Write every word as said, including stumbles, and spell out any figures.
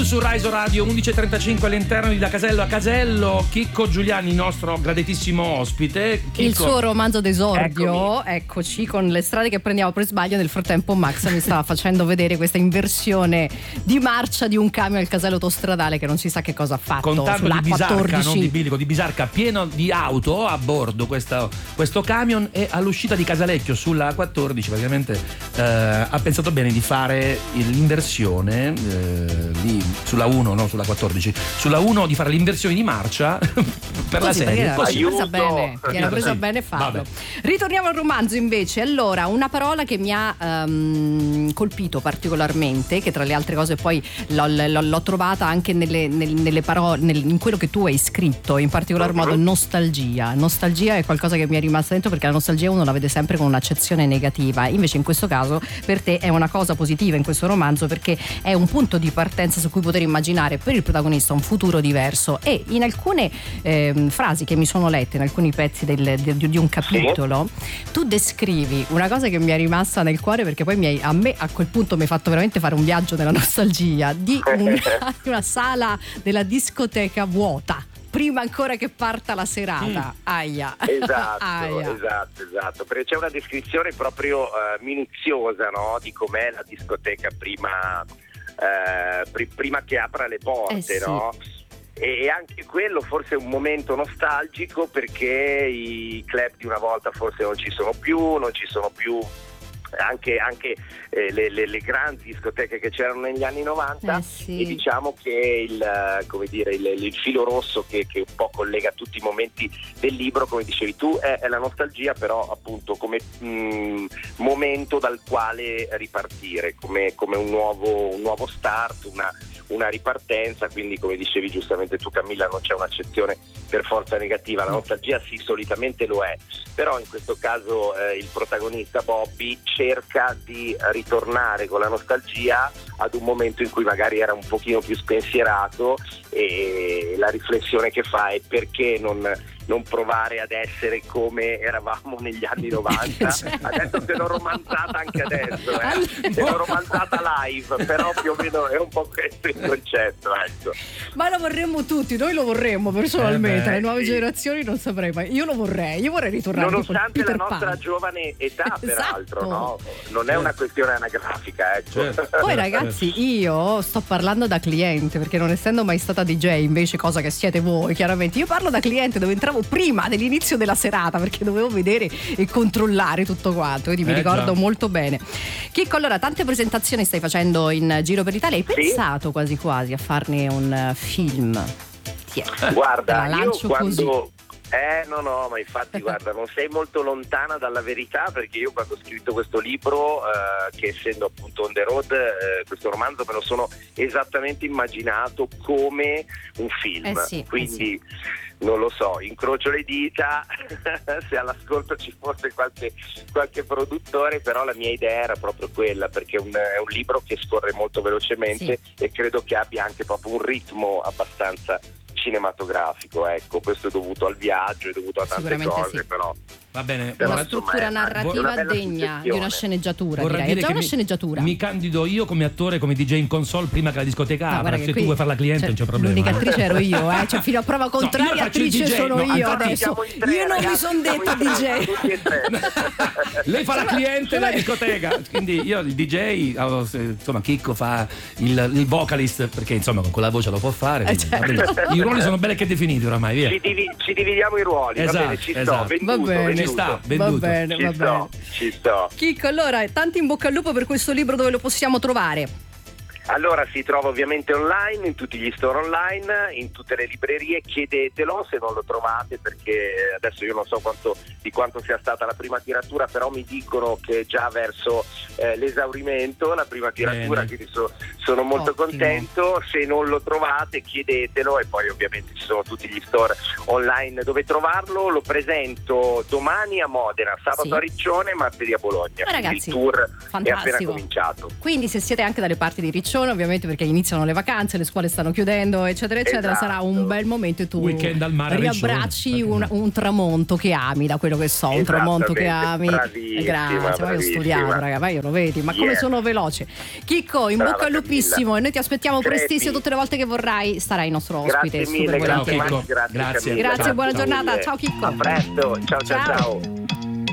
su Rise Radio undici e trentacinque all'interno di Da Casello a Casello. Chicco Giuliani, il nostro graditissimo ospite. Chicco. Il suo romanzo d'esordio. Eccomi. Eccoci con le strade che prendiamo per sbaglio. Nel frattempo Max mi stava facendo vedere questa inversione di marcia di un camion al casello autostradale che non si sa che cosa ha fatto. Con tanto sulla di Bisarca, quattordici. non di bilico, di Bisarca, pieno di auto a bordo questo, questo camion, e all'uscita di Casalecchio sulla quattordici praticamente eh, ha pensato bene di fare l'inversione eh, lì, sulla uno, no sulla quattordici, sulla uno di fare l'inversione di marcia per Così, la serie. Era Così. presa bene, ti era presa Sì. bene farlo. Vabbè. Ritorniamo al romanzo invece. Allora, una parola che mi ha um, colpito particolarmente, che tra le altre cose poi l'ho, l'ho, l'ho trovata anche nelle, nelle, nelle parole, nel, in quello che tu hai scritto, in particolar modo nostalgia. Nostalgia è qualcosa che mi è rimasta dentro, perché la nostalgia uno la vede sempre con un'accezione negativa, invece in questo caso per te è una cosa positiva in questo romanzo, perché è un punto di partenza su cui poter immaginare per il protagonista un futuro diverso. E in alcune eh, frasi che mi sono lette, in alcuni pezzi del, di, di un capitolo, tu descrivi una cosa che mi è rimasta nel cuore, perché poi mi hai, a me a quel punto mi hai fatto veramente fare un viaggio nella nostalgia di una, una sala della discoteca vuota prima ancora che parta la serata. Aia. Esatto, Aia. esatto, esatto, perché c'è una descrizione proprio uh, minuziosa, no, di com'è la discoteca prima, uh, pr- prima che apra le porte, Eh sì. no? E anche quello forse è un momento nostalgico, perché i club di una volta forse non ci sono più, non ci sono più anche, anche eh, le, le, le grandi discoteche che c'erano negli anni novanta, Eh sì. e diciamo che il, come dire, il, il filo rosso che, che un po' collega tutti i momenti del libro, come dicevi tu, è, è la nostalgia, però appunto come mh, momento dal quale ripartire, come, come un nuovo, un nuovo start, una una ripartenza. Quindi, come dicevi giustamente tu Camilla, non c'è un'accezione per forza negativa, la nostalgia sì, solitamente lo è, però in questo caso eh, il protagonista Bobby cerca di ritornare con la nostalgia ad un momento in cui magari era un pochino più spensierato, e la riflessione che fa è: perché non non provare ad essere come eravamo negli anni novanta? Adesso se l'ho romanzata anche adesso, eh. se l'ho romanzata live, però più o meno è un po' questo il concetto, ecco. Ma lo vorremmo tutti, noi lo vorremmo personalmente, Eh beh, le nuove sì. generazioni non saprei mai. Io lo vorrei, io vorrei ritornare tipo Nonostante Peter la nostra Pan. giovane età, peraltro, Esatto. no? Non è una questione anagrafica, ecco. Certo. Poi ragazzi, io sto parlando da cliente, perché non essendo mai stata D J, invece, cosa che siete voi chiaramente, io parlo da cliente, dove entravo prima dell'inizio della serata, perché dovevo vedere e controllare tutto quanto, quindi mi Eh, ricordo già. molto bene. Chicco, allora, tante presentazioni stai facendo in giro per l'Italia, hai Sì. pensato quasi quasi a farne un uh, film? Ti è- Guarda, te la io lancio quando... così. Eh no no, ma infatti guarda, non sei molto lontana dalla verità, perché io quando ho scritto questo libro, eh, che essendo appunto on the road, eh, questo romanzo me lo sono esattamente immaginato come un film, Eh sì, quindi non lo so, incrocio le dita se all'ascolto ci fosse qualche, qualche produttore, però la mia idea era proprio quella, perché è un, è un libro che scorre molto velocemente, Sì. e credo che abbia anche proprio un ritmo abbastanza cinematografico, ecco. Questo è dovuto al viaggio, è dovuto a tante Sicuramente cose, sì. però Va bene. Però, Una ora- insomma, struttura è una- narrativa una bella degna di suggestione. una sceneggiatura, Vorrà direi. È dire già che una mi, sceneggiatura. mi candido io come attore, come D J in console prima che la discoteca No, apra. guarda Se che tu qui- vuoi fare la cliente cioè, non c'è problema. l'unica eh. attrice ero io, eh. Cioè, fino a prova contraria, io faccio il attrice D J, sono no, io infatti adesso. siamo in tre, Io non mi ragazzi, sono siamo detta in tre, D J. tutti e tre. Lei fa la cliente della discoteca, quindi io il D J, oh, se- insomma Chicco fa il, il vocalist, perché insomma con quella voce lo può fare, quindi, certo. va bene. I ruoli sono belle che definiti oramai, via. Ci, divi- ci dividiamo i ruoli, Esatto, va bene, ci esatto. sto, venduto, Va bene, venduto. ci sta, Va venduto. bene, Ci va sto, bene. ci sto. Chicco, allora, tanti in bocca al lupo per questo libro, dove lo possiamo trovare? Allora, si trova ovviamente online, in tutti gli store online, in tutte le librerie. Chiedetelo se non lo trovate, perché adesso io non so quanto, di quanto sia stata la prima tiratura, però mi dicono che è già verso eh, l'esaurimento la prima tiratura, Bene. quindi so- sono molto Ottimo. contento. Se non lo trovate, chiedetelo, e poi ovviamente ci sono tutti gli store online dove trovarlo. Lo presento domani a Modena, sabato Sì. a Riccione, martedì a Bologna. Ma Quindi ragazzi, il tour è appena fantastico. cominciato. Quindi se siete anche dalle parti di Riccione, striscione, ovviamente perché iniziano le vacanze, le scuole stanno chiudendo, eccetera, eccetera. Esatto. Sarà un bel momento e tu Weekend al mare, riabbracci un, un tramonto che ami, da quello che so, un tramonto che ami. Bravissima, Grazie, poi ho studiato, raga, ma io lo vedi, ma Yeah. come sono veloce. Chicco, in Brava, bocca al lupissimo, Camilla. e noi ti aspettiamo Crepi. prestissimo, tutte le volte che vorrai sarai nostro ospite. Grazie mille, super grazie, volentieri. Chicco. Max, grazie, Grazie. Camilla, Grazie, buona mille. giornata, ciao Chicco. A presto, ciao ciao ciao. Ciao.